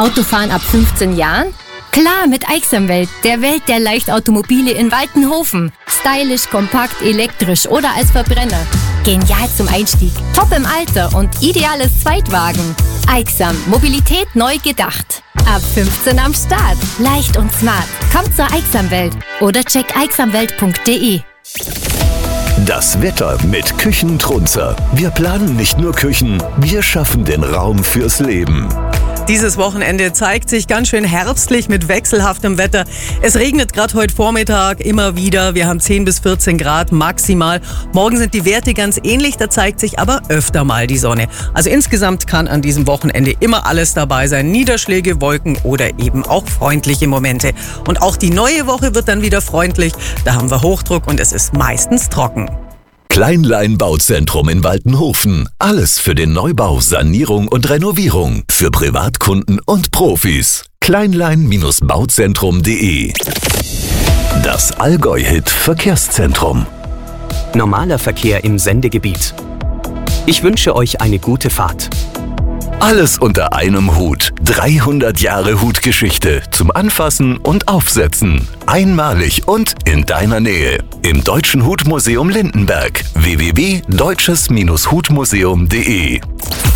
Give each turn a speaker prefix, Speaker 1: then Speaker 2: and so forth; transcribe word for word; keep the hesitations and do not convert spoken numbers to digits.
Speaker 1: Autofahren ab fünfzehn Jahren? Klar, mit Aixamwelt, der Welt der Leichtautomobile in Waltenhofen. Stylisch, kompakt, elektrisch oder als Verbrenner. Genial zum Einstieg, top im Alter und ideales Zweitwagen. Aixam, Mobilität neu gedacht. Ab fünfzehn am Start. Leicht und smart. Kommt zur Aixamwelt oder check aixamwelt punkt de.
Speaker 2: Das Wetter mit Küchentrunzer. Wir planen nicht nur Küchen, wir schaffen den Raum fürs Leben.
Speaker 3: Dieses Wochenende zeigt sich ganz schön herbstlich mit wechselhaftem Wetter. Es regnet gerade heute Vormittag immer wieder. Wir haben zehn bis vierzehn Grad maximal. Morgen sind die Werte ganz ähnlich, da zeigt sich aber öfter mal die Sonne. Also insgesamt kann an diesem Wochenende immer alles dabei sein. Niederschläge, Wolken oder eben auch freundliche Momente. Und auch die neue Woche wird dann wieder freundlich. Da haben wir Hochdruck und es ist meistens trocken.
Speaker 2: Kleinlein Bauzentrum in Waltenhofen. Alles für den Neubau, Sanierung und Renovierung. Für Privatkunden und Profis. Kleinlein Bauzentrum punkt de. Das Allgäu-Hit Verkehrszentrum.
Speaker 4: Normaler Verkehr im Sendegebiet. Ich wünsche euch eine gute Fahrt.
Speaker 2: Alles unter einem Hut. dreihundert Jahre Hutgeschichte zum Anfassen und Aufsetzen. Einmalig und in deiner Nähe. Im Deutschen Hutmuseum Lindenberg. w w w punkt deutsches Hutmuseum punkt de